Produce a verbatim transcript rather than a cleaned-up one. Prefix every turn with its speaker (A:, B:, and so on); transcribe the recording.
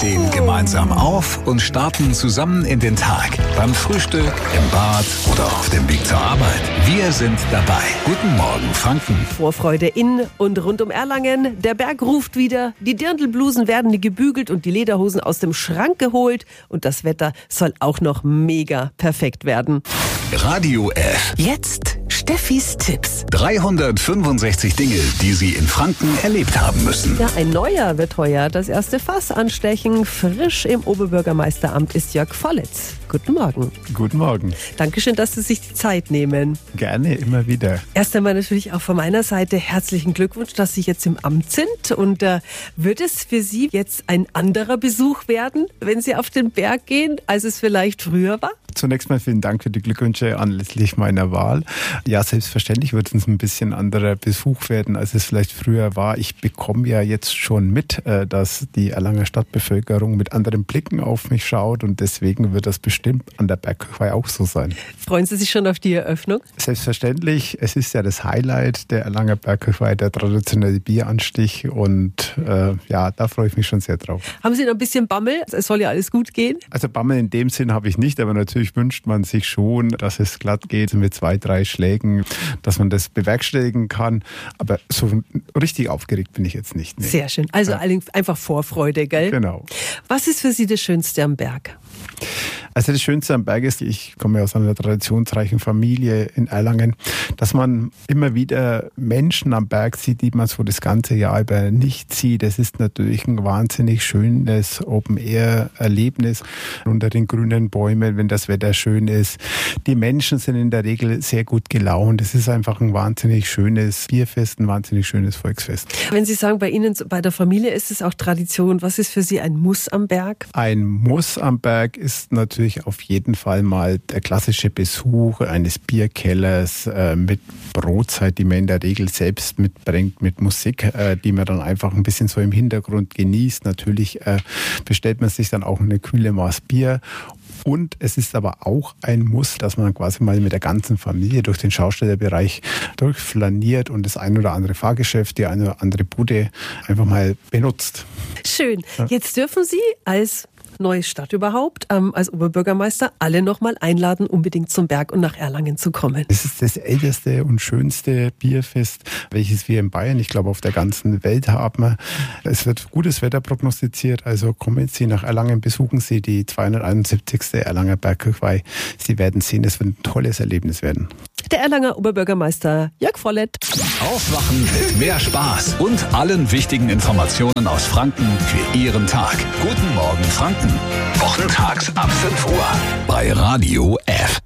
A: stehen gemeinsam auf und starten zusammen in den Tag. Beim Frühstück, im Bad oder auf dem Weg zur Arbeit. Wir sind dabei. Guten Morgen, Franken.
B: Vorfreude in und rund um Erlangen. Der Berg ruft wieder. Die Dirndlblusen werden gebügelt und die Lederhosen aus dem Schrank geholt. Und das Wetter soll auch noch mega perfekt werden.
A: Radio F.
B: Jetzt Steffis Tipps.
A: dreihundertfünfundsechzig Dinge, die Sie in Franken erlebt haben müssen.
B: Ja, ein neuer wird heuer das erste Fass anstechen. Frisch im Oberbürgermeisteramt ist Jörg Vollitz. Guten Morgen.
C: Guten Morgen.
B: Dankeschön, dass Sie sich die Zeit nehmen.
C: Gerne, immer wieder.
B: Erst einmal natürlich auch von meiner Seite herzlichen Glückwunsch, dass Sie jetzt im Amt sind. Und äh, wird es für Sie jetzt ein anderer Besuch werden, wenn Sie auf den Berg gehen, als es vielleicht früher war?
C: Zunächst mal vielen Dank für die Glückwünsche anlässlich meiner Wahl. Ja, selbstverständlich wird es ein bisschen anderer Besuch werden, als es vielleicht früher war. Ich bekomme ja jetzt schon mit, dass die Erlanger Stadtbevölkerung mit anderen Blicken auf mich schaut und deswegen wird das bestimmt an der Bergkirchweih auch so sein.
B: Freuen Sie sich schon auf die Eröffnung?
C: Selbstverständlich. Es ist ja das Highlight der Erlanger Bergkirchweih, der traditionelle Bieranstich und äh, ja, da freue ich mich schon sehr drauf.
B: Haben Sie noch ein bisschen Bammel? Es soll ja alles gut gehen?
C: Also Bammel in dem Sinn habe ich nicht, aber natürlich wünscht man sich schon, dass es glatt geht mit zwei, drei Schlägen, dass man das bewerkstelligen kann. Aber so richtig aufgeregt bin ich jetzt nicht. Nee.
B: Sehr schön. Also
C: ja.
B: einfach Vorfreude, gell?
C: Genau.
B: Was ist für Sie das Schönste am Berg?
C: Also das Schönste am Berg ist, ich komme aus einer traditionsreichen Familie in Erlangen, dass man immer wieder Menschen am Berg sieht, die man so das ganze Jahr über nicht sieht. Das ist natürlich ein wahnsinnig schönes Open-Air-Erlebnis unter den grünen Bäumen, wenn das Wetter schön ist. Die Menschen sind in der Regel sehr gut gelaunt. Es ist einfach ein wahnsinnig schönes Bierfest, ein wahnsinnig schönes Volksfest.
B: Wenn Sie sagen, bei Ihnen, bei der Familie ist es auch Tradition, was ist für Sie ein Muss am Berg?
C: Ein Muss am Berg ist natürlich auf jeden Fall mal der klassische Besuch eines Bierkellers äh, mit Brotzeit, die man in der Regel selbst mitbringt, mit Musik, äh, die man dann einfach ein bisschen so im Hintergrund genießt. Natürlich äh, bestellt man sich dann auch eine kühle Maß Bier. Und es ist aber auch ein Muss, dass man quasi mal mit der ganzen Familie durch den Schaustellerbereich durchflaniert und das ein oder andere Fahrgeschäft, die eine oder andere Bude einfach mal benutzt.
B: Schön. Jetzt dürfen Sie als neue Stadt überhaupt, ähm, als Oberbürgermeister, alle nochmal einladen, unbedingt zum Berg und nach Erlangen zu kommen.
C: Es ist das älteste und schönste Bierfest, welches wir in Bayern, ich glaube auf der ganzen Welt haben. Es wird gutes Wetter prognostiziert, also kommen Sie nach Erlangen, besuchen Sie die zweihunderteinundsiebzigste Erlanger Bergkirchweih. Sie werden sehen, es wird ein tolles Erlebnis werden.
B: Der Erlanger Oberbürgermeister Jörg Vollitz.
A: Aufwachen mit mehr Spaß und allen wichtigen Informationen aus Franken für Ihren Tag. Guten Morgen, Franken. Wochentags ab fünf Uhr bei Radio F.